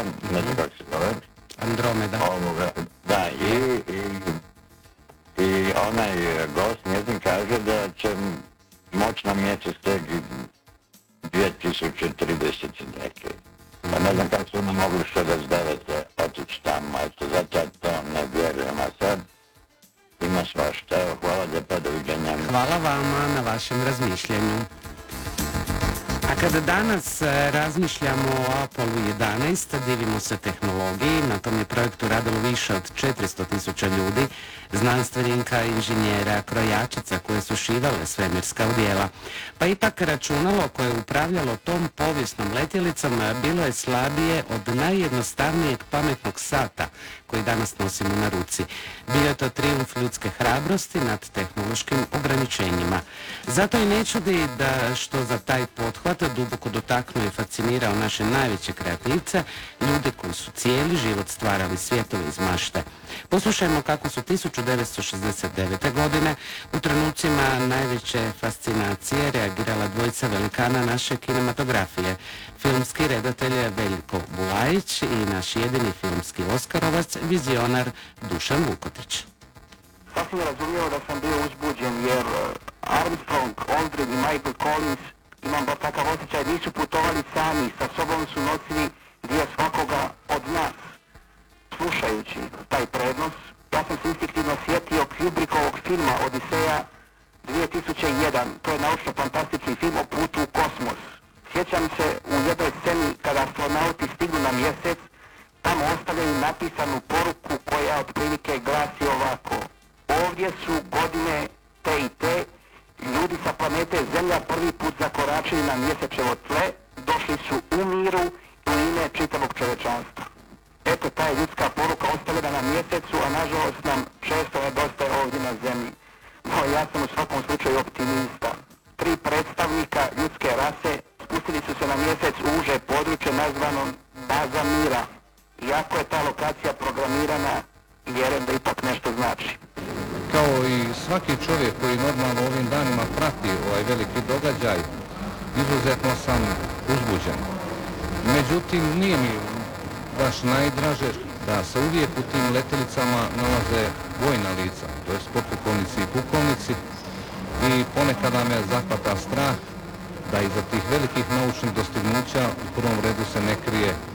ne znam kako se zove. Andromeda. Da, i onaj gost njezin kaže da će moći na mjesec tek 2030 neke. Pa ne znam kako su oni mogli 69. otići tamo, eto, zato ja to ne vjerujem, a sad ima svašta. Evo, hvala lijepa, doviđenja. Hvala vama na vašem razmišljanju. A kada danas razmišljamo o Apollo 11, divimo se tehnologiji, na tom je projektu radilo više od 400.000 ljudi, znanstvenika, inženjera, krojačica koje su šivale svemirska odijela. Pa ipak računalo koje je upravljalo tom povijesnom letjelicom bilo je slabije od najjednostavnijeg pametnog sata koji danas nosimo na ruci. Bio je to trijumf ljudske hrabrosti nad tehnološkim ograničenjima. Zato i ne čudi da što za taj pothvat duboko dotaknuo i fascinirao naše najveće kreativce, ljude koji su cijeli život stvarali svjetove iz mašte. Poslušajmo kako su 1969. godine u trenucima najveće fascinacije reagirala dvojica velikana naše kinematografije. Filmski redatelj Veljko Bulajić i naš jedini filmski oskarovac, vizionar Dušan Vukotić. Sasvim je razumljivo da sam bio uzbuđen jer Armstrong, Aldrin i Michael Collins, imam baš takav osjećaj, nisu putovali sami, sa sobom su nosili dio svakoga od nas. Slušajući taj prednos, ja sam se instinktivno sjetio Kubrickovog filma Odiseja 2001. To je naučno-fantastični film o putu u kosmos. Sjećam se u jednoj sceni kada astronauti stignu na mjesec, tamo ostavljaju napisanu poruku koja otprilike glasi ovako: ovdje su godine te i te, ljudi sa planete Zemlja prvi put zakoračili na mjesečevo tle, došli su u miru i u ime čitavog čovječanstva. Eto, ta je ljudska poruka ostavljena na mjesecu, a nažalost nam često nedostaje ovdje na zemlji. No, ja sam u svakom slučaju optimista. 3 predstavnika ljudske rase spustili su se na mjesec u uže područje nazvano Baza mira. Iako je ta lokacija programirana, vjerujem da ipak nešto znači. Kao i svaki čovjek koji normalno ovim danima prati ovaj veliki događaj, izuzetno sam uzbuđen. Međutim, nije mi baš najdraže da se uvijek u tim letjelicama nalaze vojna lica, to je potpukovnici i pukovnici, i ponekada me zahvata strah da iza tih velikih naučnih dostignuća u prvom redu se ne krije